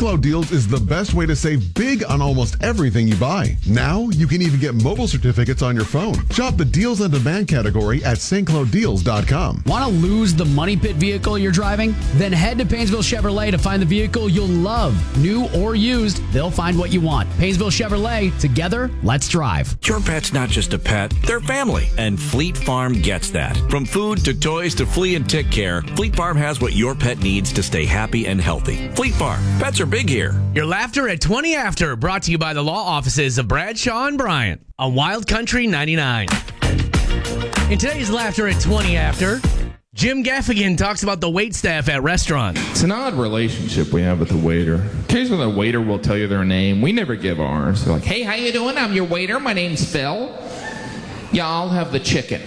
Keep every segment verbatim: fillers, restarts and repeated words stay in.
Clo Deals is the best way to save big on almost everything you buy. Now, you can even get mobile certificates on your phone. Shop the Deals on Demand category at st clo deals dot com. Want to lose the money pit vehicle you're driving? Then head to Painesville Chevrolet to find the vehicle you'll love. New or used, they'll find what you want. Painesville Chevrolet, together, let's drive. Your pet's not just a pet, they're family. And Fleet Farm gets that. From food to toys to flea and tick care, Fleet Farm has what your pet needs to stay happy and healthy. Fleet Farm, pets are big here. Your laughter at twenty after, brought to you by the law offices of Bradshaw and Bryant on Wild Country ninety-nine. In today's laughter at twenty after, Jim Gaffigan talks about the wait staff at restaurants. It's an odd relationship we have with the waiter. Occasionally the waiter will tell you their name. We never give ours. They're like, hey, how you doing? I'm your waiter. My name's Phil. Yeah, I'll have the chicken.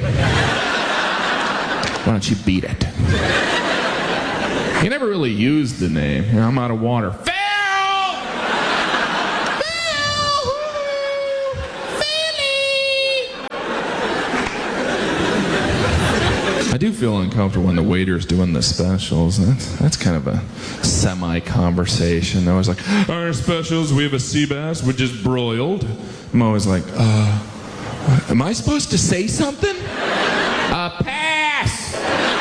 Why don't you beat it? You never really used the name. You know, I'm out of water. Phil! I do feel uncomfortable when the waiter's doing the specials. That's, that's kind of a semi-conversation. I was like, our specials, we have a sea bass, which is broiled. I'm always like, uh, am I supposed to say something? Uh, pass!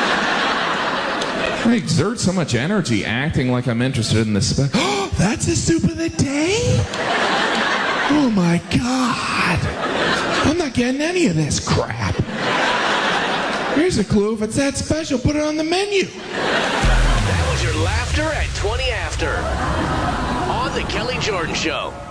I exert so much energy acting like I'm interested in this special. Oh, that's a soup of the day? Oh my God. I'm not getting any of this crap. Here's a clue. If it's that special, put it on the menu. That was your laughter at twenty after on The Kelly Jordan Show.